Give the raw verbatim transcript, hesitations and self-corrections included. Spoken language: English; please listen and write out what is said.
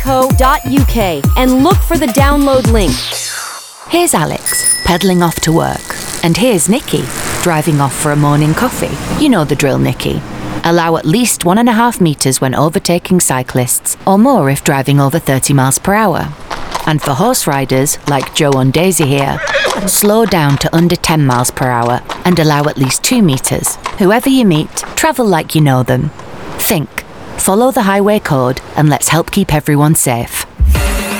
co dot U K and look for the download link. Here's Alex, pedalling off to work. And here's Nikki, driving off for a morning coffee. You know the drill, Nikki. Allow at least one and a half metres when overtaking cyclists, or more if driving over thirty miles per hour. And for horse riders, like Joe and Daisy here, slow down to under ten miles per hour and allow at least two metres. Whoever you meet, travel like you know them. Think, follow the highway code, and let's help keep everyone safe.